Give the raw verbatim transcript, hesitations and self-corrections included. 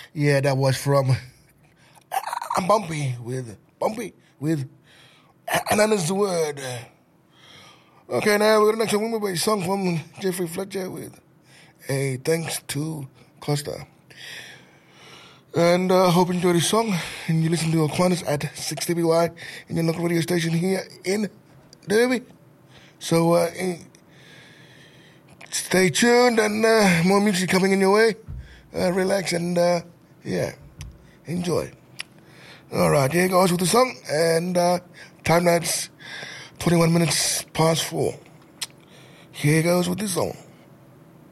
Yeah, that was from I'm Bumpy with Bumpy with Another's the Word. Okay, now we're going to next one, a song from Jeffrey Fletcher with a Thanks to Costa. And I uh, hope you enjoy this song. And you listen to Aquinas at six D B Y in your local radio station here in Derby. So uh, stay tuned and uh, more music coming in your way. Uh, relax and, uh, yeah, enjoy. All right, here goes with the song. And uh, time that's twenty-one minutes past four. Here goes with the song.